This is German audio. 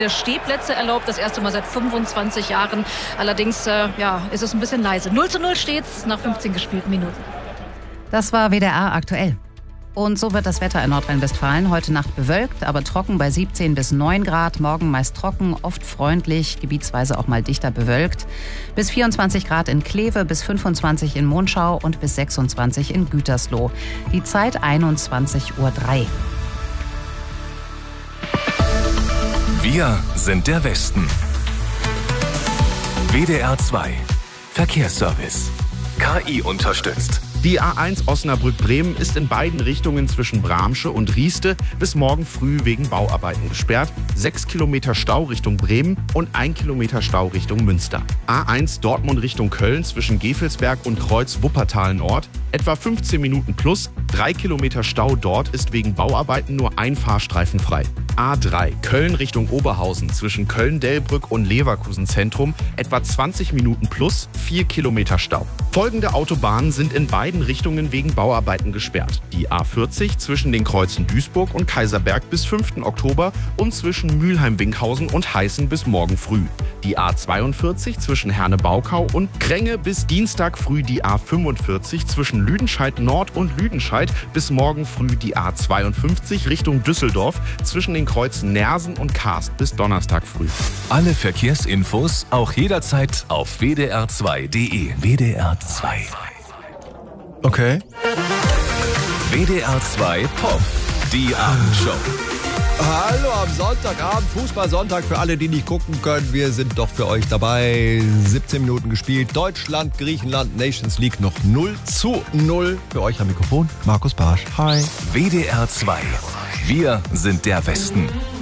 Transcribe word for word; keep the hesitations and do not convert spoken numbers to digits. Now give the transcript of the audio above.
Der Stehplätze erlaubt, das erste Mal seit fünfundzwanzig Jahren. Allerdings äh, ja, ist es ein bisschen leise. null zu null steht's nach fünfzehn gespielten Minuten. Das war W D R aktuell. Und so wird das Wetter in Nordrhein-Westfalen. Heute Nacht bewölkt, aber trocken bei siebzehn bis neun Grad. Morgen meist trocken, oft freundlich, gebietsweise auch mal dichter bewölkt. Bis vierundzwanzig Grad in Kleve, bis fünfundzwanzig in Monschau und bis sechsundzwanzig in Gütersloh. Die Zeit einundzwanzig Uhr drei. Wir sind der Westen. W D R zwei Verkehrsservice. K I unterstützt. Die A eins Osnabrück-Bremen ist in beiden Richtungen zwischen Bramsche und Rieste bis morgen früh wegen Bauarbeiten gesperrt. Sechs Kilometer Stau Richtung Bremen und ein Kilometer Stau Richtung Münster. A eins Dortmund Richtung Köln zwischen Gevelsberg und Kreuz-Wuppertal-Nord. Etwa fünfzehn Minuten plus. Drei Kilometer Stau dort ist wegen Bauarbeiten nur ein Fahrstreifen frei. A drei Köln Richtung Oberhausen zwischen Köln-Delbrück und Leverkusen Zentrum. Etwa zwanzig Minuten plus. Vier Kilometer Stau. Folgende Autobahnen sind in beiden Richtungen wegen Bauarbeiten gesperrt. Die A vierzig zwischen den Kreuzen Duisburg und Kaiserberg bis fünften Oktober und zwischen Mülheim-Winkhausen und Heißen bis morgen früh. Die A zweiundvierzig zwischen Herne-Baukau und Kränge bis Dienstag früh die A fünfundvierzig zwischen Lüdenscheid Nord und Lüdenscheid bis morgen früh die A zweiundfünfzig Richtung Düsseldorf zwischen den Kreuzen Nersen und Karst bis Donnerstag früh. Alle Verkehrsinfos auch jederzeit auf w d r zwei punkt d e. W D R zwei. Okay. W D R zwei Pop, die Abendshow. Hallo am Sonntagabend, Fußballsonntag für alle, die nicht gucken können. Wir sind doch für euch dabei. siebzehn Minuten gespielt. Deutschland, Griechenland, Nations League noch null zu null. Für euch am Mikrofon Markus Barsch. Hi. W D R zwei. Wir sind der Westen.